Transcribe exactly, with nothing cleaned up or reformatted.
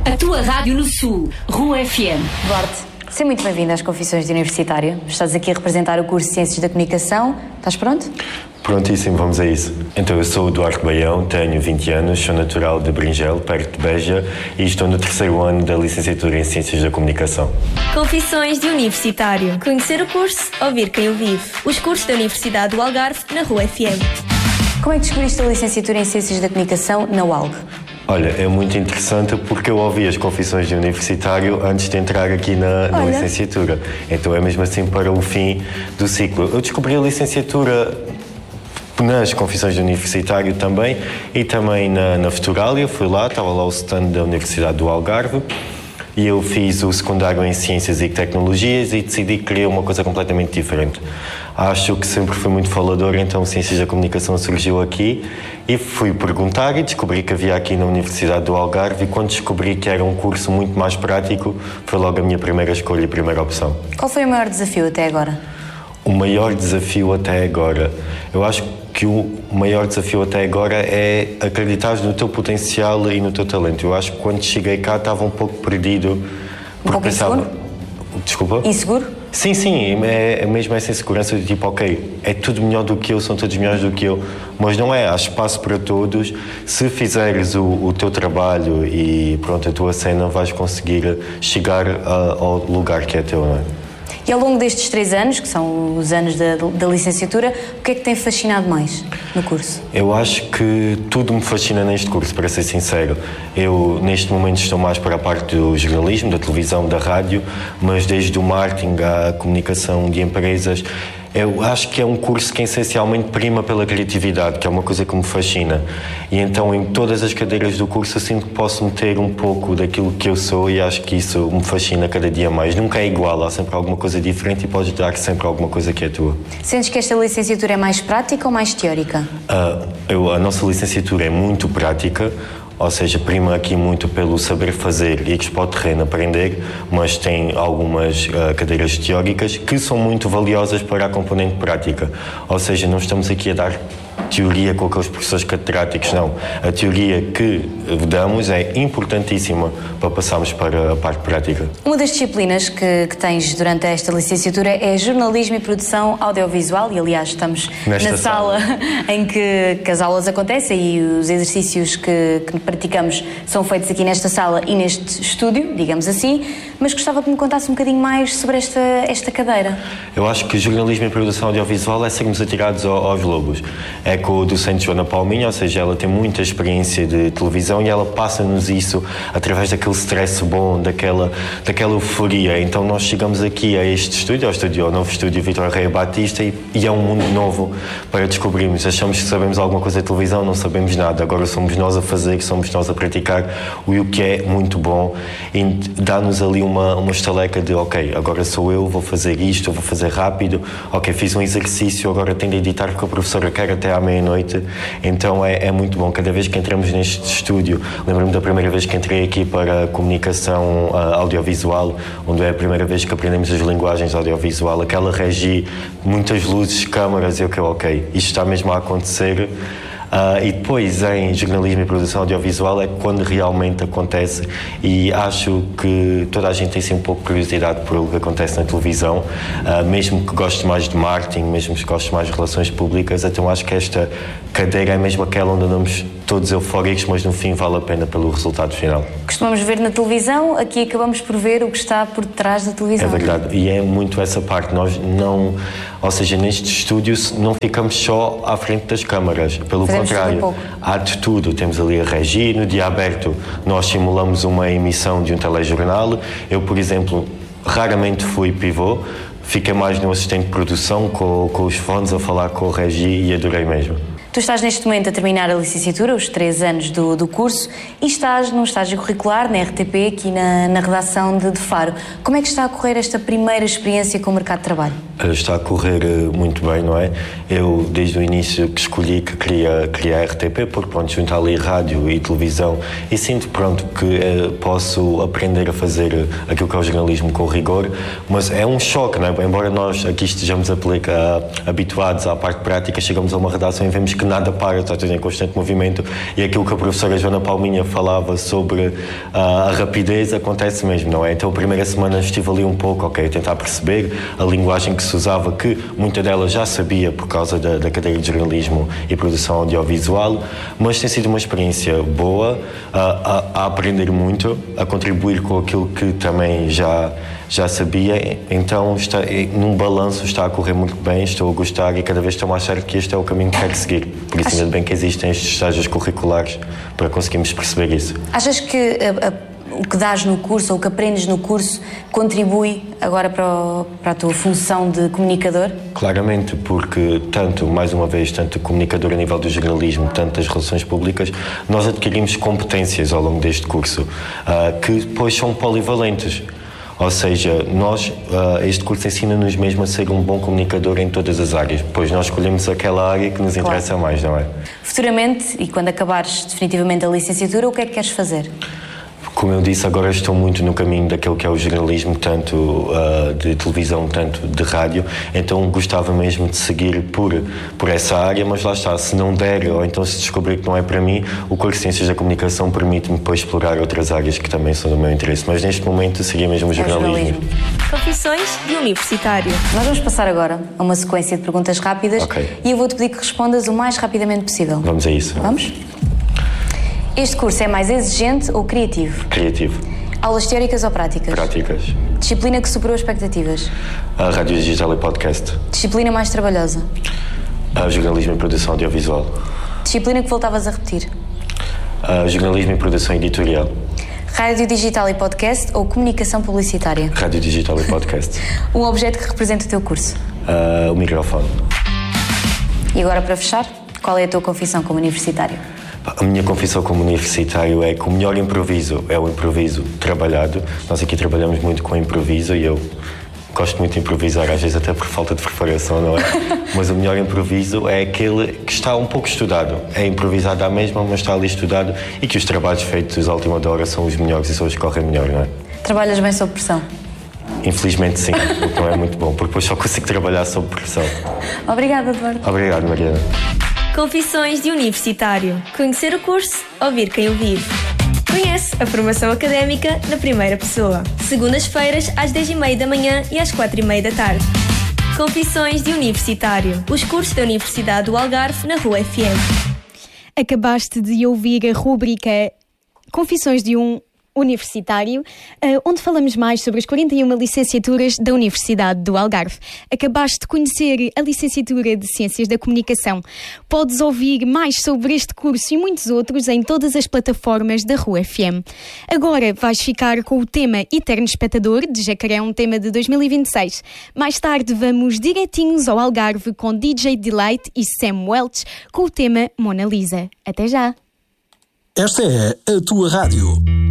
A tua rádio no Sul, Rua F M. Duarte, seja muito bem-vindo às Confissões de Universitário. Estás aqui a representar o curso de Ciências da Comunicação. Estás pronto? Prontíssimo, vamos a isso. Então, eu sou o Duarte Baião, tenho vinte anos, sou natural de Bringel, perto de Beja, e estou no terceiro ano da licenciatura em Ciências da Comunicação. Confissões de Universitário. Conhecer o curso, ouvir quem o vive. Os cursos da Universidade do Algarve, na Rua F M. Como é que descobriste a licenciatura em Ciências da Comunicação na U A L G? Olha, é muito interessante porque eu ouvi as confissões de universitário antes de entrar aqui na, na licenciatura. Então é mesmo assim para o fim do ciclo. Eu descobri a licenciatura nas confissões de universitário também e também na, na Futurália. Fui lá, estava lá o stand da Universidade do Algarve e eu fiz o secundário em Ciências e Tecnologias e decidi que queria uma coisa completamente diferente. Acho que sempre fui muito falador, então Ciências da Comunicação surgiu aqui e fui perguntar e descobri que havia aqui na Universidade do Algarve e quando descobri que era um curso muito mais prático, foi logo a minha primeira escolha e primeira opção. Qual foi o maior desafio até agora? O maior desafio até agora? Eu acho que o maior desafio até agora é acreditar no teu potencial e no teu talento. Eu acho que quando cheguei cá estava um pouco perdido. Um pouco pensava... inseguro? Desculpa? Inseguro? Sim, sim, é, é mesmo essa insegurança de tipo, ok, é tudo melhor do que eu, são todos melhores do que eu, mas não é, há espaço para todos. Se fizeres o, o teu trabalho e pronto, a tua cena, vais conseguir chegar a, ao lugar que é teu, não é? E ao longo destes três anos, que são os anos da, da licenciatura, o que é que tem fascinado mais no curso? Eu acho que tudo me fascina neste curso, para ser sincero. Eu, neste momento, estou mais para a parte do jornalismo, da televisão, da rádio, mas desde o marketing à comunicação de empresas, eu acho que é um curso que essencialmente prima pela criatividade, que é uma coisa que me fascina. E então, em todas as cadeiras do curso, eu sinto que posso meter um pouco daquilo que eu sou e acho que isso me fascina cada dia mais. Nunca é igual, há sempre alguma coisa diferente e podes dar sempre alguma coisa que é tua. Sentes que esta licenciatura é mais prática ou mais teórica? Uh, eu, a nossa licenciatura é muito prática, ou seja, prima aqui muito pelo saber fazer e ir para o terreno aprender, mas tem algumas uh, cadeiras teóricas que são muito valiosas para a componente prática. Ou seja, não estamos aqui a dar teoria com aqueles professores catedráticos, não. A teoria que damos é importantíssima para passarmos para a parte prática. Uma das disciplinas que, que tens durante esta licenciatura é jornalismo e produção audiovisual e, aliás, estamos Nesta na sala, sala em que, que as aulas acontecem e os exercícios que, que praticamos são feitos aqui nesta sala e neste estúdio, digamos assim, mas gostava que me contasse um bocadinho mais sobre esta, esta cadeira. Eu acho que jornalismo e produção audiovisual é sermos atirados aos lobos. É com o docente Joana Palminha, ou seja, ela tem muita experiência de televisão e ela passa-nos isso através daquele stress bom, daquela, daquela euforia. Então nós chegamos aqui a este estúdio, ao, estúdio, ao novo estúdio Vítor Reia Batista e, e é um mundo novo para descobrirmos. Achamos que sabemos alguma coisa de televisão, não sabemos nada. Agora somos nós a fazer, somos nós a praticar, o que é muito bom e dá-nos ali uma, uma estaleca de ok, agora sou eu, vou fazer isto, vou fazer rápido, ok, fiz um exercício, agora tenho de editar porque a professora quer até à meia-noite, então é, é muito bom. Cada vez que entramos neste estúdio, lembro-me da primeira vez que entrei aqui para a comunicação uh, audiovisual, onde é a primeira vez que aprendemos as linguagens audiovisual, aquela regi, muitas luzes, câmaras, eu que ok, isto está mesmo a acontecer. Uh, e depois em jornalismo e produção audiovisual é quando realmente acontece e acho que toda a gente tem sempre um pouco de curiosidade por o que acontece na televisão, uh, mesmo que goste mais de marketing, mesmo que goste mais de relações públicas, então acho que esta cadeira é mesmo aquela onde andamos todos eufóricos, mas no fim vale a pena pelo resultado final. Costumamos ver na televisão, aqui acabamos por ver o que está por trás da televisão. É verdade, e é muito essa parte, nós não, ou seja, nestes estúdios não ficamos só à frente das câmaras, pelo Fazemos contrário, um há de tudo, temos ali a regi, no dia aberto nós simulamos uma emissão de um telejornal, eu por exemplo raramente fui pivô, fiquei mais no assistente de produção com, com os fones a falar com o regi e adorei mesmo. Tu estás neste momento a terminar a licenciatura, os três anos do, do curso, e estás num estágio curricular na R T P, aqui na, na redação de, de Faro. Como é que está a correr esta primeira experiência com o mercado de trabalho? Está a correr muito bem, não é? Eu, desde o início que escolhi que queria, queria a R T P, porque pronto, junto ali rádio e televisão, e sinto pronto que eh, posso aprender a fazer aquilo que é o jornalismo com rigor, mas é um choque, não é? Embora nós aqui estejamos aplica, habituados à parte prática, chegamos a uma redação e vemos que nada para, está tudo em constante movimento, e aquilo que a professora Joana Palminha falava sobre uh, a rapidez acontece mesmo, não é? Então a primeira semana estive ali um pouco, ok, a tentar perceber a linguagem que se usava, que muita dela já sabia por causa da, da cadeira de jornalismo e produção audiovisual, mas tem sido uma experiência boa, a, a, a aprender muito, a contribuir com aquilo que também já, já sabia. Então, está, num balanço, está a correr muito bem, estou a gostar e cada vez estou mais certo que este é o caminho que quero seguir. Por isso, ainda bem que existem estes estágios curriculares para conseguirmos perceber isso. Achas que a, a, o que dás no curso ou o que aprendes no curso contribui agora para, o, para a tua função de comunicador? Claramente, porque tanto, mais uma vez, tanto comunicador a nível do jornalismo, tanto das relações públicas, nós adquirimos competências ao longo deste curso, uh, que depois são polivalentes. Ou seja, nós, uh, este curso ensina-nos mesmo a ser um bom comunicador em todas as áreas, pois nós escolhemos aquela área que nos interessa claro. mais, não é? Futuramente, e quando acabares definitivamente a licenciatura, o que é que queres fazer? Como eu disse, agora estou muito no caminho daquilo que é o jornalismo, tanto uh, de televisão, tanto de rádio, então gostava mesmo de seguir por, por essa área, mas lá está, se não der, ou então se descobrir que não é para mim, o curso de Ciências da Comunicação permite-me depois explorar outras áreas que também são do meu interesse, mas neste momento seria mesmo o jornalismo. É o jornalismo. Confissões de Universitário. Nós vamos passar agora a uma sequência de perguntas rápidas okay. e eu vou-te pedir que respondas o mais rapidamente possível. Vamos a isso. Vamos? Este curso é mais exigente ou criativo? Criativo. Aulas teóricas ou práticas? Práticas. Disciplina que superou expectativas? A rádio digital e podcast. Disciplina mais trabalhosa? A jornalismo e produção audiovisual. Disciplina que voltavas a repetir? A jornalismo e produção editorial. Rádio digital e podcast ou comunicação publicitária? Rádio digital e podcast. Um objeto que representa o teu curso? Uh, o microfone. E agora, para fechar, qual é a tua confissão como universitário? A minha confissão como universitário é que o melhor improviso é o improviso trabalhado. Nós aqui trabalhamos muito com improviso e eu gosto muito de improvisar, às vezes até por falta de preparação, não é? Mas o melhor improviso é aquele que está um pouco estudado. É improvisado à mesma, mas está ali estudado e que os trabalhos feitos à última hora são os melhores e são os que correm melhor, não é? Trabalhas bem sob pressão? Infelizmente sim, o que não é muito bom, porque depois só consigo trabalhar sob pressão. Obrigada, Eduardo. Obrigado, Mariana. Confissões de Universitário. Conhecer o curso, ouvir quem o vive. Conhece a formação académica na primeira pessoa. Segundas-feiras às dez e meia da manhã e às quatro e meia da tarde. Confissões de Universitário. Os cursos da Universidade do Algarve na Rua F M. Acabaste de ouvir a rúbrica Confissões de um Universitário, onde falamos mais sobre as quarenta e uma licenciaturas da Universidade do Algarve. Acabaste de conhecer a licenciatura de Ciências da Comunicação. Podes ouvir mais sobre este curso e muitos outros em todas as plataformas da Rua F M. Agora vais ficar com o tema Eterno Espectador, de Jacaré, um tema de dois mil e vinte e seis. Mais tarde vamos direitinhos ao Algarve com D J Delight e Sam Welch com o tema Mona Lisa. Até já! Esta é a tua rádio.